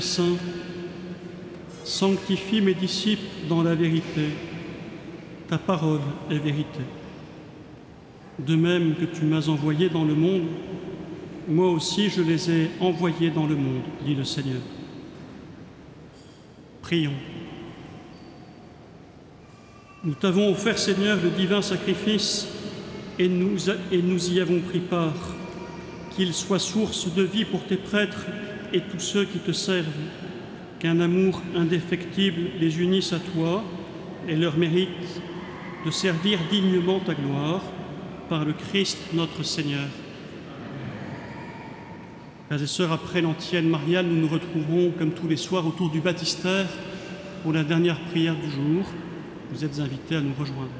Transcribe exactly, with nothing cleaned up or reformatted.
Saint, sanctifie mes disciples dans la vérité. Ta parole est vérité. De même que tu m'as envoyé dans le monde, moi aussi je les ai envoyés dans le monde, dit le Seigneur. Prions. Nous t'avons offert, Seigneur, le divin sacrifice et nous, et nous y avons pris part. Qu'il soit source de vie pour tes prêtres et tous ceux qui te servent, qu'un amour indéfectible les unisse à toi et leur mérite de servir dignement ta gloire par le Christ notre Seigneur. Frères et sœurs, après l'antienne mariale, nous nous retrouverons comme tous les soirs autour du baptistère pour la dernière prière du jour. Vous êtes invités à nous rejoindre.